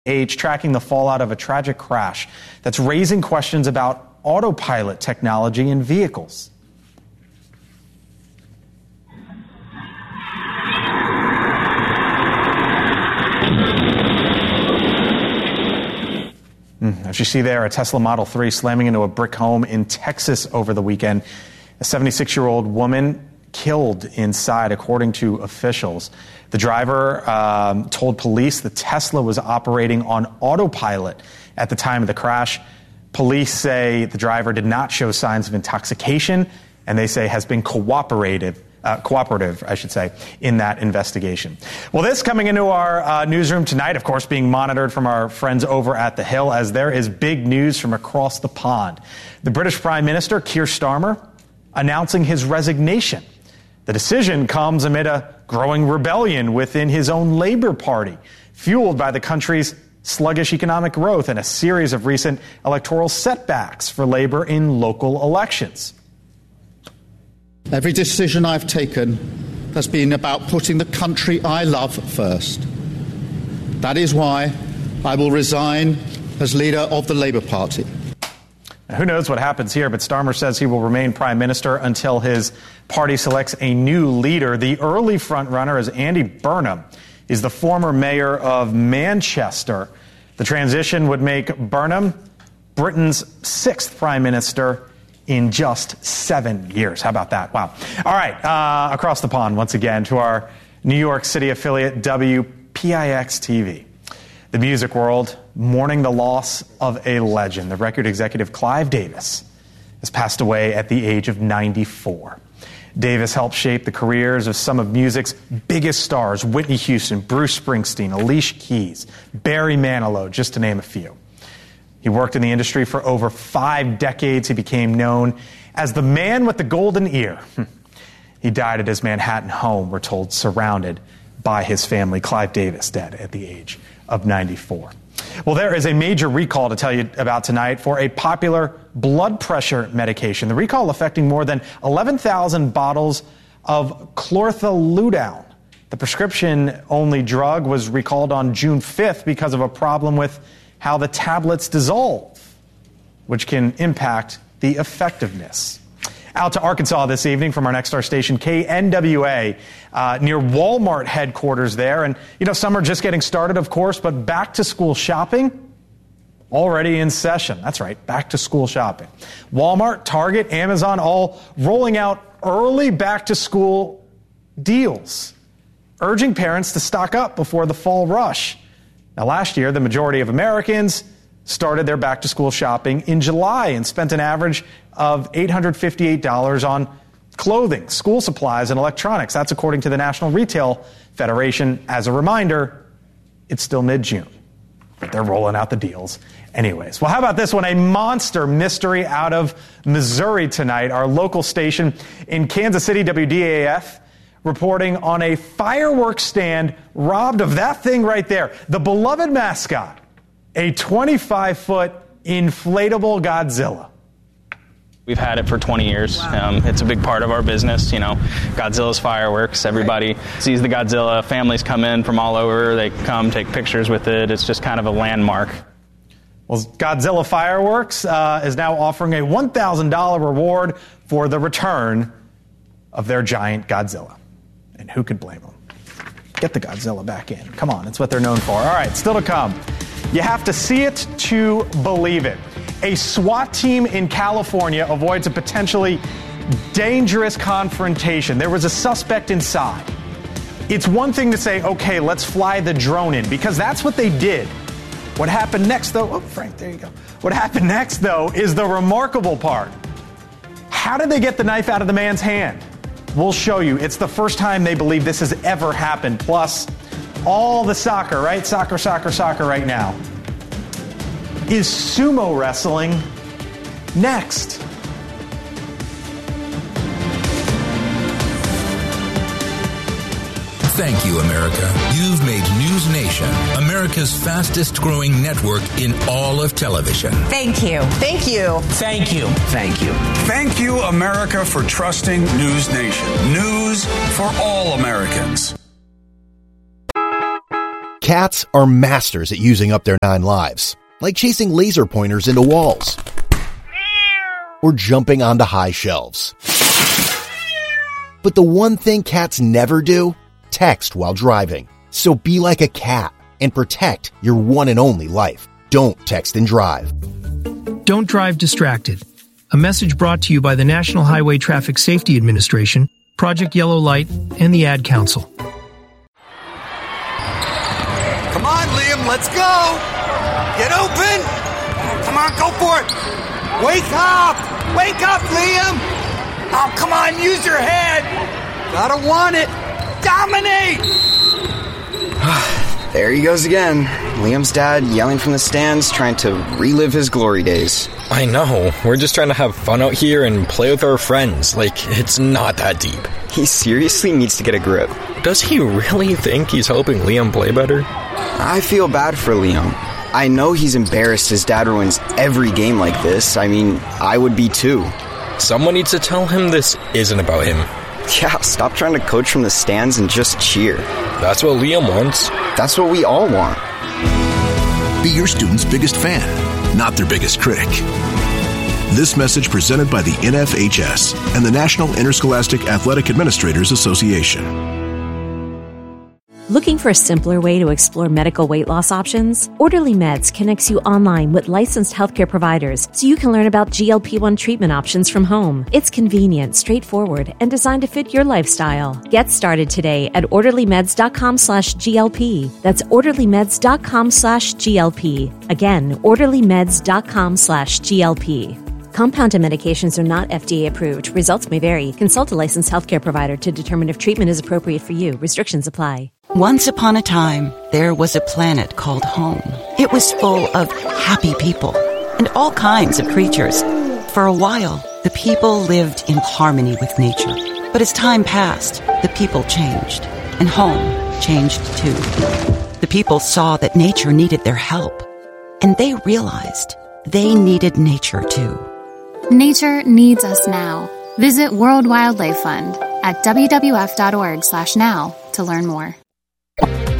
tracking the fallout of a tragic crash that's raising questions about autopilot technology in vehicles. As you see there, a Tesla Model 3 slamming into a brick home in Texas over the weekend. A 76-year-old woman killed inside, according to officials. The driver told police the Tesla was operating on autopilot at the time of the crash. Police say the driver did not show signs of intoxication, and they say has been cooperative, in that investigation. Well, this coming into our newsroom tonight, of course, being monitored from our friends over at The Hill, as there is big news from across the pond. The British Prime Minister, Keir Starmer, announcing his resignation. The decision comes amid a growing rebellion within his own Labour Party, fueled by the country's sluggish economic growth and a series of recent electoral setbacks for Labour in local elections. Every decision I've taken has been about putting the country I love first. That is why I will resign as leader of the Labour Party. Now, who knows what happens here, but Starmer says he will remain Prime Minister until his party selects a new leader. The early frontrunner is Andy Burnham. He's the former mayor of Manchester. The transition would make Burnham Britain's 6th Prime Minister in just 7 years. How about that? Wow. All right, across the pond once again to our New York City affiliate WPIX-TV. The music world mourning the loss of a legend. The record executive Clive Davis has passed away at the age of 94. Davis helped shape the careers of some of music's biggest stars: Whitney Houston, Bruce Springsteen, Alicia Keys, Barry Manilow, just to name a few. He worked in the industry for over 5 decades. He became known as the man with the golden ear. He died at his Manhattan home, we're told, surrounded by his family. Clive Davis dead at the age of 94. Well, there is a major recall to tell you about tonight for a popular blood pressure medication. The recall affecting more than 11,000 bottles of chlorthalidone. The prescription-only drug was recalled on June 5th because of a problem with how the tablets dissolve, which can impact the effectiveness. Out to Arkansas this evening from our next star station, KNWA, near Walmart headquarters there. And, summer just getting started, of course, but back-to-school shopping already in session. That's right, back-to-school shopping. Walmart, Target, Amazon, all rolling out early back-to-school deals, urging parents to stock up before the fall rush. Now, last year, the majority of Americans started their back-to-school shopping in July and spent an average of $858 on clothing, school supplies, and electronics. That's according to the National Retail Federation. As a reminder, it's still mid-June, but they're rolling out the deals anyways. Well, how about this one? A monster mystery out of Missouri tonight. Our local station in Kansas City, WDAF, reporting on a fireworks stand robbed of that thing right there, the beloved mascot, a 25-foot inflatable Godzilla. We've had it for 20 years. Wow. It's a big part of our business. Godzilla's fireworks. Everybody sees the Godzilla. Families come in from all over. They come take pictures with it. It's just kind of a landmark. Well, Godzilla Fireworks is now offering a $1,000 reward for the return of their giant Godzilla. And who could blame them? Get the Godzilla back in. Come on, it's what they're known for. All right, still to come. You have to see it to believe it. A SWAT team in California avoids a potentially dangerous confrontation. There was a suspect inside. It's one thing to say, okay, let's fly the drone in, because that's what they did. What happened next, though? Oh, Frank, there you go. What happened next, though, is the remarkable part. How did they get the knife out of the man's hand? We'll show you. It's the first time they believe this has ever happened. Plus, all the soccer, right? Soccer right now. Is sumo wrestling next? Thank you, America. You've made News Nation America's fastest growing network in all of television. Thank you. Thank you. Thank you. Thank you. Thank you, America, for trusting News Nation. News for all Americans. Cats are masters at using up their 9 lives, like chasing laser pointers into walls or jumping onto high shelves. But the one thing cats never do? Text while driving. So be like a cat and protect your one and only life. Don't text and drive. Don't drive distracted. A message brought to you by the National Highway Traffic Safety Administration, Project Yellow Light, and the Ad Council. Come on, Liam, let's go! Get open! Come on, go for it! Wake up! Wake up, Liam! Oh, come on, use your head! Gotta want it! Dominate! There he goes again. Liam's dad yelling from the stands, trying to relive his glory days. I know. We're just trying to have fun out here and play with our friends. Like, it's not that deep. He seriously needs to get a grip. Does he really think he's helping Liam play better? I feel bad for Liam. I know he's embarrassed his dad ruins every game like this. I mean, I would be too. Someone needs to tell him this isn't about him. Yeah, stop trying to coach from the stands and just cheer. That's what Liam wants. That's what we all want. Be your student's biggest fan, not their biggest critic. This message presented by the NFHS and the National Interscholastic Athletic Administrators Association. Looking for a simpler way to explore medical weight loss options? Orderly Meds connects you online with licensed healthcare providers so you can learn about GLP-1 treatment options from home. It's convenient, straightforward, and designed to fit your lifestyle. Get started today at orderlymeds.com/GLP. That's orderlymeds.com/GLP. Again, orderlymeds.com/GLP. Compounded medications are not FDA approved. Results may vary. Consult a licensed healthcare provider to determine if treatment is appropriate for you. Restrictions apply. Once upon a time, there was a planet called home. It was full of happy people and all kinds of creatures. For a while, the people lived in harmony with nature. But as time passed, the people changed, and home changed too. The people saw that nature needed their help, and they realized they needed nature too. Nature needs us now. Visit World Wildlife Fund at wwf.org/now to learn more.